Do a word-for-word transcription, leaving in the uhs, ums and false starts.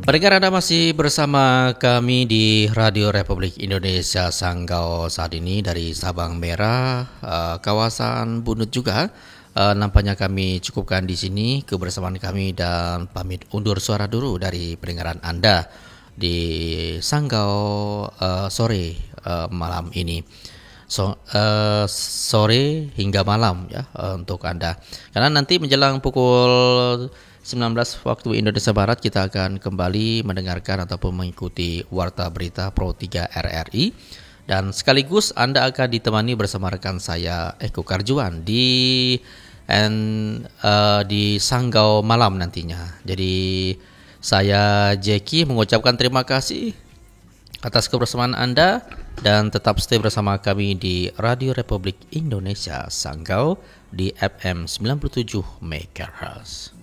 Pendengar Anda masih bersama kami di Radio Republik Indonesia Sanggau saat ini dari Sabang Merah, uh, kawasan Bunut juga. Uh, nampaknya kami cukupkan di sini kebersamaan kami dan pamit undur suara dulu dari pendengaran Anda di Sanggau uh, sore uh, malam ini. So, uh, sore hingga malam ya uh, untuk Anda. Karena nanti menjelang pukul sembilan belas waktu Indonesia Barat kita akan kembali mendengarkan ataupun mengikuti Warta Berita Pro tiga R R I dan sekaligus Anda akan ditemani bersama rekan saya Eko Karjuan di and, uh, di Sanggau malam nantinya. Jadi saya Jeki mengucapkan terima kasih atas kebersamaan Anda dan tetap stay bersama kami di Radio Republik Indonesia Sanggau di F M sembilan puluh tujuh MHz.